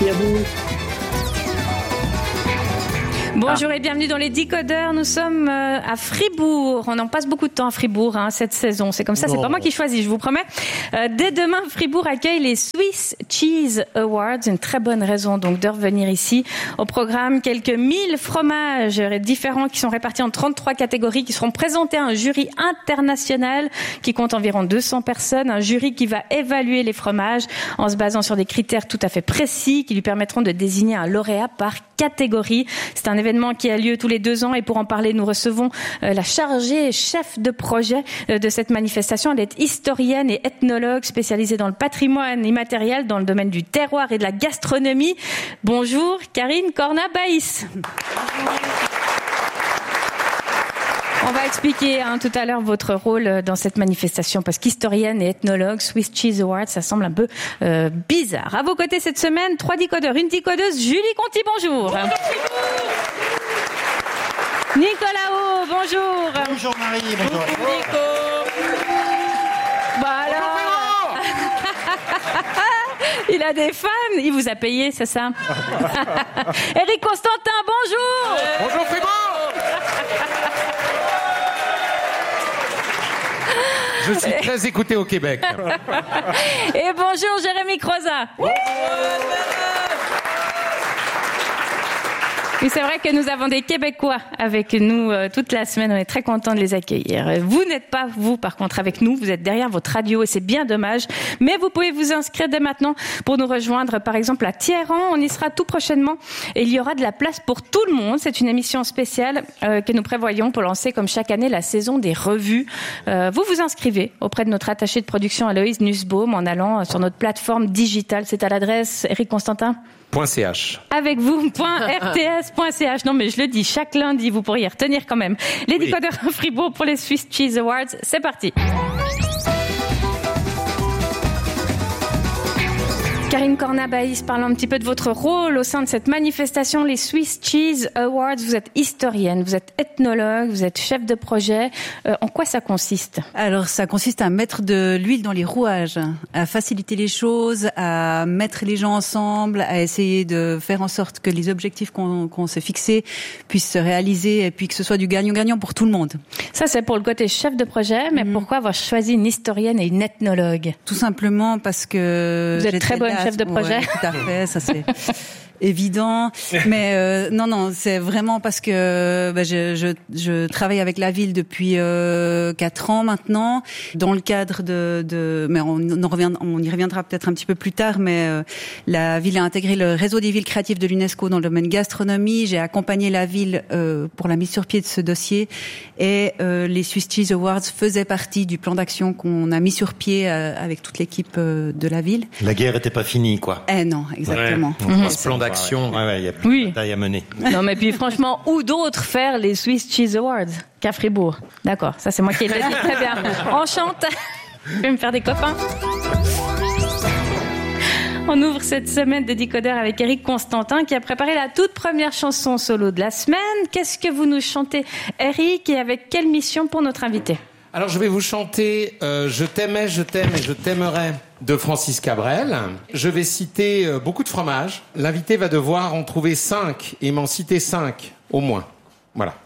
Merci à vous. Bonjour et bienvenue dans les Décodeurs. Nous sommes à Fribourg. On en passe beaucoup de temps à Fribourg cette saison. C'est comme ça, c'est pas moi qui choisis, je vous promets. Dès demain, Fribourg accueille les Swiss Cheese Awards. Une très bonne raison donc de revenir ici. Au programme, quelques 1000 fromages différents qui sont répartis en 33 catégories qui seront présentés à un jury international qui compte environ 200 personnes. Un jury qui va évaluer les fromages en se basant sur des critères tout à fait précis qui lui permettront de désigner un lauréat par catégorie. C'est un événement qui a lieu tous les 2 ans et pour en parler, nous recevons la chargée chef de projet de cette manifestation. Elle est historienne et ethnologue spécialisée dans le patrimoine immatériel dans le domaine du terroir et de la gastronomie. Bonjour, Karine Corna-Baïs. On va expliquer tout à l'heure votre rôle dans cette manifestation parce qu'historienne et ethnologue, Swiss Cheese Awards, ça semble un peu bizarre. À vos côtés cette semaine, 3 décodeurs, une décodeuse, Julie Conti, bonjour. Bonjour. Nicolas O, bonjour. Bonjour Marie, bonjour. Nico. Voilà. Il a des fans, il vous a payé, c'est ça? Eric Constantin, bonjour. Bonjour Fribourg. Je suis très écouté au Québec. Et bonjour Jérémy Croza. Oui, c'est vrai que nous avons des Québécois avec nous toute la semaine. On est très contents de les accueillir. Vous n'êtes pas, vous, par contre, avec nous. Vous êtes derrière votre radio et c'est bien dommage. Mais vous pouvez vous inscrire dès maintenant pour nous rejoindre, par exemple, à Thierran. On y sera tout prochainement et il y aura de la place pour tout le monde. C'est une émission spéciale que nous prévoyons pour lancer, comme chaque année, la saison des revues. Vous vous inscrivez auprès de notre attaché de production Aloïse Nussbaum en allant sur notre plateforme digitale. C'est à l'adresse Eric Constantin. .ch. Avec vous, .rts.ch. Non, mais je le dis, chaque lundi, vous pourriez retenir quand même. Les décodeurs à Fribourg pour les Swiss Cheese Awards. C'est parti. Karine Corna-Baïs, parlons un petit peu de votre rôle au sein de cette manifestation, les Swiss Cheese Awards. Vous êtes historienne, vous êtes ethnologue, vous êtes chef de projet. En quoi ça consiste? Alors, ça consiste à mettre de l'huile dans les rouages, à faciliter les choses, à mettre les gens ensemble, à essayer de faire en sorte que les objectifs qu'on s'est fixés puissent se réaliser et puis que ce soit du gagnant-gagnant pour tout le monde. Ça, c'est pour le côté chef de projet, mais pourquoi avoir choisi une historienne et une ethnologue? Tout simplement parce que... Vous êtes très bonne chef de projet. Ouais, tout à fait, ça c'est évident. Mais non, c'est vraiment parce que je travaille avec la ville depuis 4 ans maintenant, dans le cadre de mais on y reviendra peut-être un petit peu plus tard. Mais la ville a intégré le réseau des villes créatives de l'UNESCO dans le domaine gastronomie. J'ai accompagné la ville pour la mise sur pied de ce dossier et les Swiss Cheese Awards faisaient partie du plan d'action qu'on a mis sur pied avec toute l'équipe de la ville. La guerre était pas finie, quoi. Non, exactement. Ouais. Ce plan d'action, il y a plus de bataille à mener. Non, mais puis franchement, où d'autre faire les Swiss Cheese Awards qu'à Fribourg? D'accord, ça c'est moi qui l'ai dit. Très bien. Enchante. Je vais me faire des copains. On ouvre cette semaine de Décodeurs avec Eric Constantin qui a préparé la toute première chanson solo de la semaine. Qu'est-ce que vous nous chantez, Eric, et avec quelle mission pour notre invité? Alors je vais vous chanter Je t'aimais, je t'aime et je t'aimerai de Francis Cabrel. Je vais citer beaucoup de fromages. L'invité va devoir en trouver 5 et m'en citer 5 au moins. Voilà.